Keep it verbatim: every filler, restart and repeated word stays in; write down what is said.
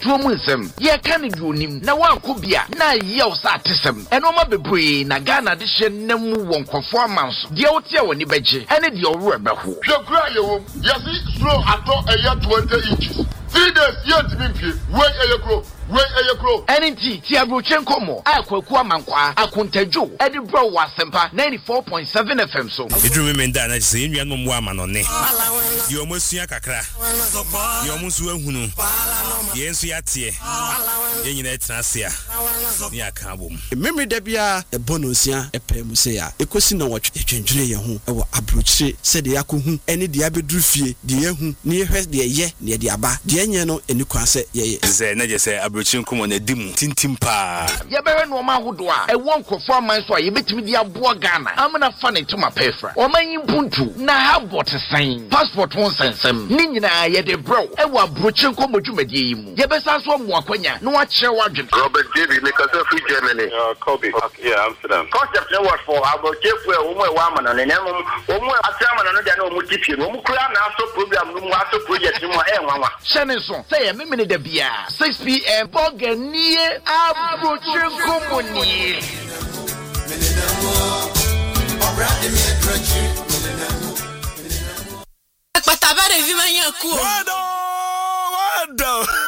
tuo mu nsem ye ka ne bi onim na wanko bia na ye o sa atesem eno ma bebre na Ghana de hye nam won kwofo amanso de o tie woni beje ene de o ro ebeho hwekura ye wo yesi slow ato eye twenty inches three days yet be wey eye grow wey eye grow enti ti abrochen komo akwaku amankwa akontajo edi bro wasempa ninety-four point seven F M so edru me nda na se enua no mo amanone ye omosua kakra ye omusu ahunu ye ensu yatie ye nyina etrasia ni aka bom memory da bia e bonosia e pem se ya ekosi na wotwe etwendwene ye ho e wo abrochire se de yakohu ene de abeduru fie de yehu ne yehwe de ye ne de aba de enye no eni kwa se ye ze na je se abrochire komo na dimu tintim pa ye bewe no ma hodo a e won krofo aman so a ye betimi de abo Ghana amna fa ne tuma pefra o man yimpuntu na habot sign passport won sensem ni nyina ye de bro e wo abrochire komo dwumade yi mu ye besa so mo akwanya no wa kire wadwen Robert David because of Germany uh Kobe okay, yeah Amsterdam concept no what for abrochire for wo mo wa amana ne nem wo mo asamana no de na wo mo tipie wo mo kura na so program no mo aso project mo e nwanwa shene so say ye memene da bia six p m Boganie abrochire komo ni Patabare vi manhã cu. Wado wado